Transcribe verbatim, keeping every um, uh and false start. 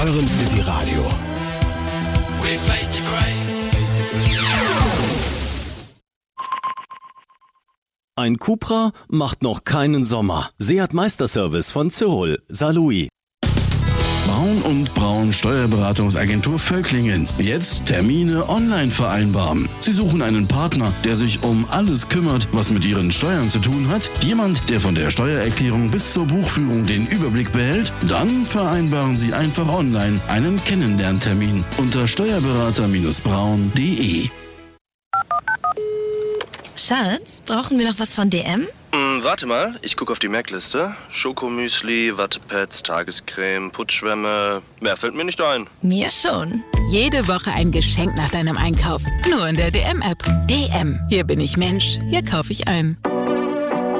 Eurem City Radio. Ein Cupra macht noch keinen Sommer. Seat Meisterservice von Zürol, Saarlouis. Braun und Braun Steuerberatungsagentur Völklingen. Jetzt Termine online vereinbaren. Sie suchen einen Partner, der sich um alles kümmert, was mit Ihren Steuern zu tun hat. Jemand, der von der Steuererklärung bis zur Buchführung den Überblick behält. Dann vereinbaren Sie einfach online einen Kennenlerntermin unter steuerberater Braun punkt de. Schatz, brauchen wir noch was von D M? Mm, warte mal, ich gucke auf die Merkliste. Schokomüsli, Wattepads, Tagescreme, Putzschwämme. Mehr fällt mir nicht ein. Mir schon. Jede Woche ein Geschenk nach deinem Einkauf. Nur in der D M-App. D M. Hier bin ich Mensch, hier kaufe ich ein.